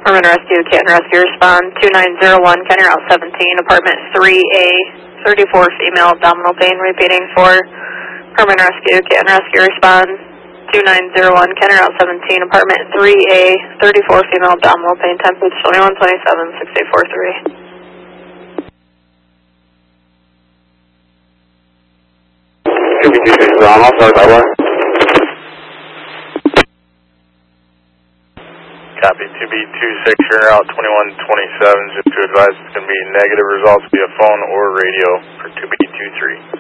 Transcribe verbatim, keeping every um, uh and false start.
Permanent Rescue, Canton Rescue, respond two nine zero one, County Route seventeen, apartment three A, thirty-four female abdominal pain, repeating for Permanent Rescue, Canton Rescue, respond two nine zero one, County Route seventeen, apartment three A, thirty-four female abdominal pain, temperature twenty-one twenty-seven, six eight four three. two B two six, Ronald, sorry, by what? Copy, two B two six, you're out twenty-one twenty-seven, just to advise it's going to be negative results via phone or radio for two B two three.